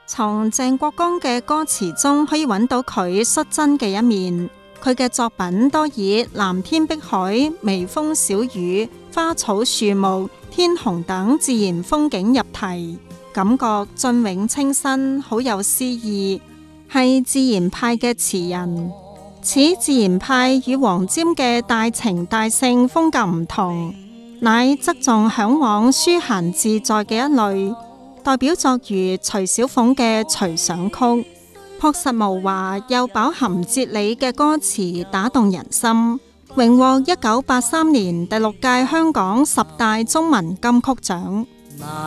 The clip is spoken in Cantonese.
從鄭國江嘅歌詞中可以揾到佢率真嘅一面。佢嘅作品多以藍天碧海、微風小雨、花草樹木、天虹等自然風景入題，感覺雋永清新，好有詩意，係自然派嘅詞人。此自然派與黃霑嘅大情大性風格唔同，乃側重嚮往舒閒自在嘅一類。代表作如徐小鳳嘅《隨想曲》，樸實無華又飽含哲理嘅歌詞打動人心，榮獲1983年第6屆香港10大中文金曲獎。